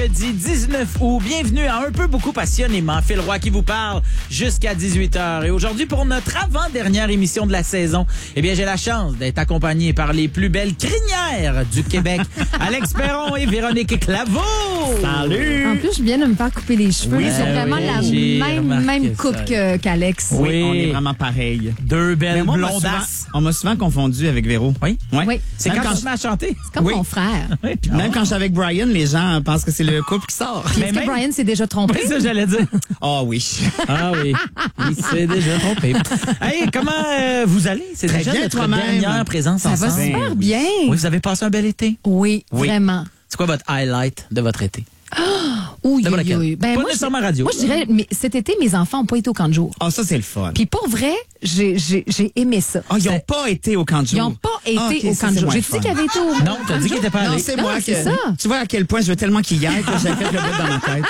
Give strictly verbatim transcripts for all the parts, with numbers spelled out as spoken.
Jeudi dix-neuf août, bienvenue à Un peu beaucoup passionnément. Phil Roy qui vous parle jusqu'à dix-huit heures. Et aujourd'hui, pour notre avant-dernière émission de la saison, eh bien, j'ai la chance d'être accompagné par les plus belles crinières du Québec, Alex Perron et Véronique Claveau. Salut! En plus, je viens de me faire couper les cheveux. Oui, C'est euh, vraiment oui, la même, même coupe ça. que, qu'Alex. Oui. Oui, on est vraiment pareil. Deux belles Mais moi, on m'a blondasses. souvent- On m'a souvent confondu avec Véro. Oui? Ouais. Oui. C'est Même quand, quand tu te mets à chanter. C'est comme Oui. mon frère. Oui, puis Même quand je suis avec Brian, les gens pensent que c'est le couple qui sort. Puis Mais est-ce que même- Brian s'est déjà trompé? Oui, ça, j'allais dire. Ah oui. Ah oui, il s'est déjà trompé. Hey, comment euh, vous allez? C'est Très déjà bien, notre toi-même. dernière présence Ça va ensemble. super oui. bien. Oui, vous avez passé un bel été? Oui, Oui. vraiment. C'est quoi votre highlight de votre été? Oui, D'abord oui, laquelle? oui. Ben, Pas moi, nécessairement je- radio. Moi, je dirais, mais cet été, mes enfants n'ont pas été au camp de jour. Ah, ça, c'est le fun. Puis pour vrai, j'ai, j'ai, j'ai aimé ça. Ah, ils n'ont C'est- pas été au camp de jour. Ils n'ont pas été Ah, ok, au ça, camp de c'est jour. moins J'ai dit fun. qu'ils avaient été au Non, t'as dit qu'il était pas Non, allé. c'est Non, moi c'est que... ça. Tu vois à quel point je veux tellement qu'il y aille que j'ai fait le bout dans ma tête.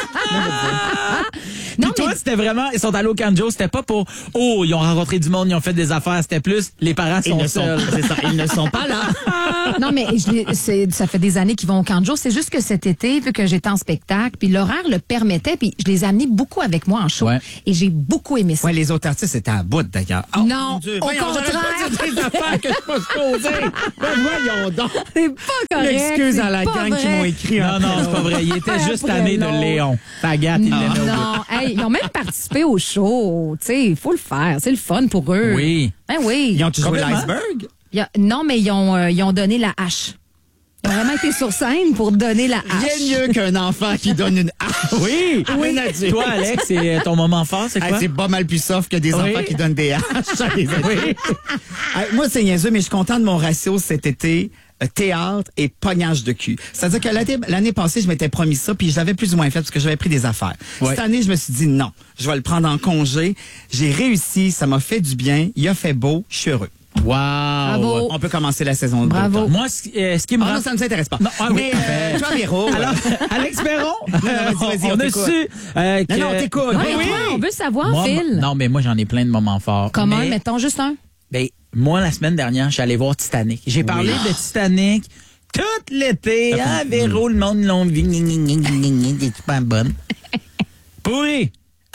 Puis Non, toi, mais- c'était vraiment, ils sont allés au camp de jour, c'était pas pour, oh, ils ont rencontré du monde, ils ont fait des affaires, c'était plus, les parents Ils sont ne sont, seuls. c'est ça, ils ne sont pas là. Non, mais je l'ai- c'est, ça fait des années qu'ils vont au camp de jour. C'est juste que cet été, vu que j'étais en spectacle, puis l'horaire le permettait, puis je les ai amenés beaucoup avec moi en show. Ouais. Et j'ai beaucoup aimé ça. Ouais, les autres artistes étaient à bout, d'ailleurs. Oh, Non, mon Dieu. au Voyons, j'aurais contraire. pas dit des affaires que je suis pas supposée. Ben, voyons donc. C'est pas correct. L'excuse c'est à la pas gang qui vrai. m'ont écrit. Non, un non, prénom. c'est pas vrai. Il était juste Après tanné de l'autre. Léon. Tagate, il l'aimait au bout. Non, hey, ils ont même participé au show. Tu sais, il faut le faire. C'est le fun pour eux. Oui. Ben oui. Ils ont-tu joué Complètement. l'iceberg? Il y a- non, mais ils ont, euh, ils ont donné la hache. Ils ont vraiment été sur scène pour donner la hache. Rien mieux qu'un enfant qui donne une hache. Oui. à un adulte. Toi, Alex, c'est ton moment fort, c'est Hey, quoi? c'est pas mal plus soft que des Oui. enfants qui donnent des haches à des adultes. Hey, moi, c'est niaiseux, mais je suis content de mon ratio cet été. euh, Théâtre et pognage de cul. C'est-à-dire que l'année, l'année passée, je m'étais promis ça, puis je l'avais plus ou moins fait parce que j'avais pris des affaires. Ouais. Cette année, je me suis dit non, je vais le prendre en congé. J'ai réussi, ça m'a fait du bien, il a fait beau, je suis heureux. Wow. Bravo. On peut commencer la saison de Bravo. Moi, ce, euh, ce qui me Ah rend... non, ça ne nous intéresse pas. Non, ah oui, mais euh, toi, Véro, Alors, Alex Perron, non, vas-y, vas-y, on, on a t'écoute. su euh, que... Non, non, on t'écoute. Non, Oui, mais oui. toi, on veut savoir, Moi, Phil. non, mais moi, j'en ai plein de moments forts. Comment, Mais, mettons juste un. ben, moi, la semaine dernière, je suis allé voir Titanic. J'ai parlé de Titanic tout l'été. Ah, Véro, le monde l'ont vu. Gna, gna, gna, gna, gna, t'es super bonne. Pourri!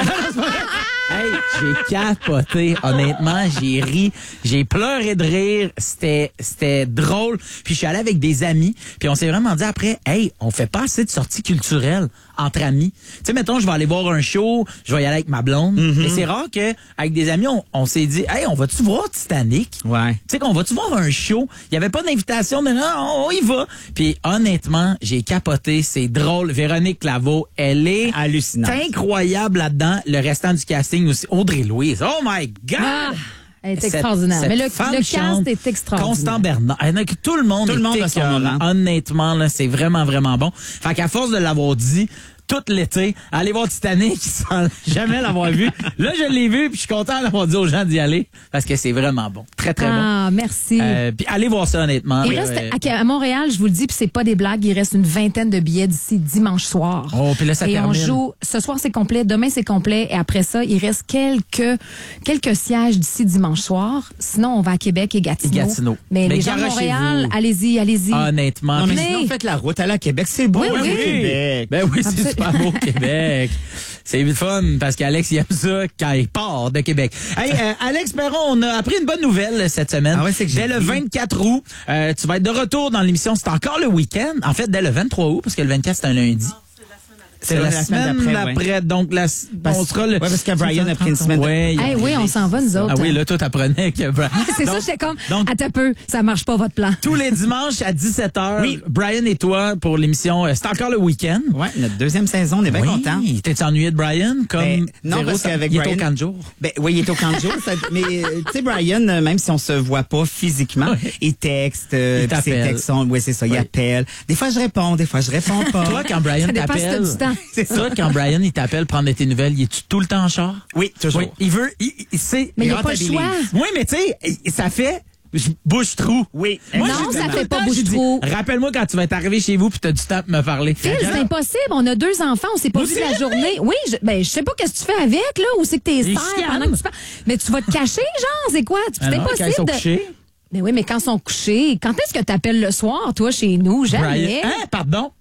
Hey, j'ai capoté, honnêtement, j'ai ri, j'ai pleuré de rire, c'était c'était drôle. Puis je suis allé avec des amis, puis on s'est vraiment dit après, hey, on fait pas assez de sorties culturelles entre amis. Tu sais, mettons, je vais aller voir un show, je vais y aller avec ma blonde, mais c'est rare que avec des amis, on, on s'est dit, hey, on va-tu voir Titanic? Ouais. Tu sais qu'on va-tu voir un show? Il y avait pas d'invitation, mais non, on y va. Puis honnêtement, j'ai capoté, c'est drôle. Véronique Claveau, elle est Hallucinant. incroyable là-dedans. Le restant du casting aussi. Audrey Louise, oh my God! Ah, elle est Cette- extraordinaire. cette Mais le, femme le chante. cast est extraordinaire. Constant Bernard. Elle a que tout le monde Tout le monde est a son écœurant. moment. Honnêtement, là, c'est vraiment, vraiment bon. Fait qu'à force de l'avoir dit, tout l'été, allez voir Titanic sans jamais l'avoir vu. Là, je l'ai vu, puis je suis content d'avoir dit aux gens d'y aller, parce que c'est vraiment bon. Très, très bon. Ah, merci. Euh, puis allez voir ça, honnêtement. Il là, reste, euh, à, à Montréal, je vous le dis, puis c'est pas des blagues, il reste une vingtaine de billets d'ici dimanche soir. Oh, puis là, ça et termine. on joue, ce soir c'est complet, demain c'est complet, et après ça, il reste quelques, quelques sièges d'ici dimanche soir. Sinon, on va à Québec et Gatineau. Et Gatineau. Mais, Mais les gens de garochez-vous. Montréal, allez-y, allez-y. Honnêtement. Non, mais Puis- sinon, faites la route, allez à Québec, c'est beau, Oui, hein, oui. au Québec. Ben oui, c'est Absolument. super beau Québec. C'est le fun parce qu'Alex il aime ça quand il part de Québec. Hey, euh, Alex Perron, on a appris une bonne nouvelle cette semaine. Ah ouais, c'est que j'ai dès le vu. vingt-quatre août, euh, tu vas être de retour dans l'émission. C'est encore le week-end. En fait, dès le vingt-trois août, parce que le vingt-quatre, c'est un lundi. C'est la, semaine d'après. ouais. Donc, la, Parce- on sera le... ouais, parce que Brian a pris une semaine de- Ouais, il a Hey, pris oui, les- on s'en va, nous autres. Ah oui, là, toi, t'apprenais que... C'est Donc, ça, j'étais comme, donc- attends un peu, ça marche pas votre plan. tous les dimanches à dix-sept heures, Oui. Brian et toi pour l'émission euh, C'est encore le week-end. Ouais, notre deuxième saison, on est bien oui. content. T'es ennuyé de Brian? Comme Ben, non, Véro, parce ça- qu'avec il est Brian- au camp de jour. Ben, oui, il est au camp de jour. ça- mais, euh, tu sais, Brian, euh, même si on se voit pas physiquement, Ouais. il texte. euh, Il puis ses t'appelle. textes sont, ouais, c'est ça, il Oui. appelle. Des fois, je réponds, des fois, je réponds pas. Toi, quand Brian Ça dépend si t'appelle, t'as du temps. C'est ça. toi, quand Brian il t'appelle prendre de tes nouvelles, il est-tu tout le temps en char? Oui, toujours. Oui. Il veut, il, il sait. Mais il n'y a il pas le rentabilise. choix. Oui, mais tu sais, il- ça fait je- bouche-trou. Oui. Moi, Non, j'ai dit ça tout fait le pas temps, j'ai dit, bouche-trou. Rappelle-moi quand tu vas être arrivé chez vous puis tu as du temps pour me parler. Phil, c'est impossible. On a deux enfants, on s'est pas Vous vu aussi, de la jamais? journée. Oui, je, ben, je sais pas qu'est-ce que tu fais avec, là, ou c'est que t'es Les sers chicanes. pendant que tu parles. Mais tu vas te cacher, genre, c'est quoi? C'est Alors, quand ils sont impossible de... couchés, Mais oui, mais quand ils sont couchés, quand est-ce que tu appelles le soir, toi, chez nous? Jamais. Brian, hein, pardon?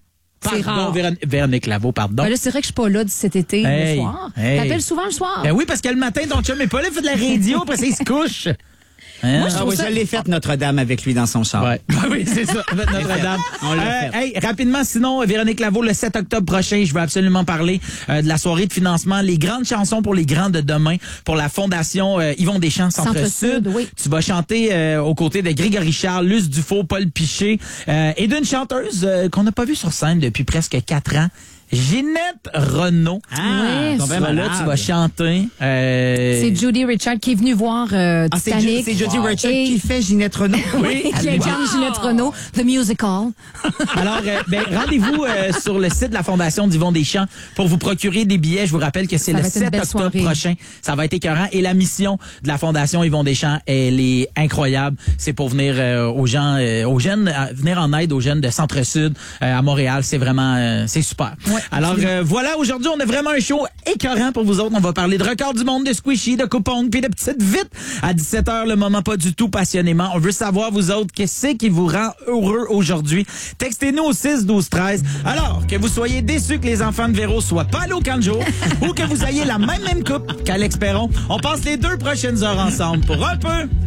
C'est Pardon, rare. Véron- Véronique Laveau, pardon. Ben là, c'est vrai que je suis pas là cet été Hey, le soir. hey. T'appelles souvent le soir? Ben oui, parce que le matin, ton chum est pas là, il fait de la radio, après ça, il se couche. Hein? Moi, je Ah trouve oui, ça- je l'ai faite Notre-Dame avec lui dans son char. Ouais. Ah oui, c'est ça. Notre-Dame. On l'a Euh, fait. hey, rapidement, sinon, Véronique Laveau, le sept octobre prochain, je veux absolument parler euh, de la soirée de financement, les grandes chansons pour les grands de demain, pour la Fondation euh, Yvon Deschamps Centre-Sud. Centre-Sud, oui. Tu vas chanter euh, aux côtés de Grégory Charles, Luce Dufault, Paul Piché euh, et d'une chanteuse euh, qu'on n'a pas vue sur scène depuis presque quatre ans. Ginette Renault. Ouais. Tu tombée vas là, malade. tu vas chanter. Euh, C'est Judy Richard qui est venue voir euh, Ah, c'est Ju- Titanic. c'est Jody Wow. Richard Et- qui fait Ginette Renault. Oui, qui incarne Ginette Renault, The Musical. Alors, euh, ben, rendez-vous euh, sur le site de la Fondation d'Yvon Deschamps pour vous procurer des billets. Je vous rappelle que c'est Ça le va être une sept belle octobre soirée. prochain. Ça va être écœurant. Et la mission de la Fondation Yvon Deschamps, elle est incroyable. C'est pour venir euh, aux gens, euh, aux jeunes, à- venir en aide aux jeunes de Centre-Sud euh, à Montréal. C'est vraiment, euh, c'est super. Alors, euh, voilà, aujourd'hui, on a vraiment un show écœurant pour vous autres. On va parler de record du monde, de squishy, de coupons, puis de petites vites. À dix-sept heures, le moment pas du tout passionnément. On veut savoir, vous autres, qu'est-ce qui vous rend heureux aujourd'hui. Textez-nous au six douze treize. Alors, que vous soyez déçus que les enfants de Véro soient pas allés au camp de jour ou que vous ayez la même même coupe qu'Alex Perron, on passe les deux prochaines heures ensemble pour un peu